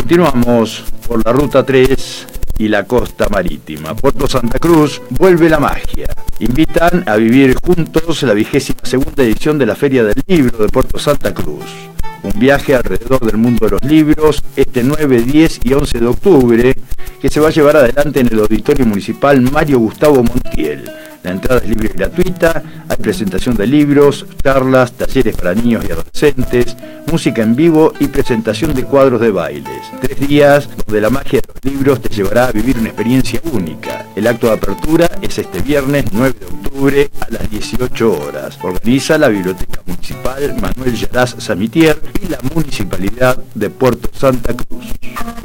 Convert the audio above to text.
Continuamos por la Ruta 3 y la costa marítima. Puerto Santa Cruz vuelve la magia. Invitan a vivir juntos la 22ª edición de la Feria del Libro de Puerto Santa Cruz. Un viaje alrededor del mundo de los libros este 9, 10 y 11 de octubre que se va a llevar adelante en el Auditorio Municipal Mario Gustavo Montiel. La entrada es libre y gratuita, hay presentación de libros, charlas, talleres para niños y adolescentes, música en vivo y presentación de cuadros de bailes. 3 días donde la magia de los libros te llevará a vivir una experiencia única. El acto de apertura es este viernes 9 de octubre a las 18 horas. Organiza la Biblioteca Municipal Manuel Yaraz Samitier y la Municipalidad de Puerto Santa Cruz.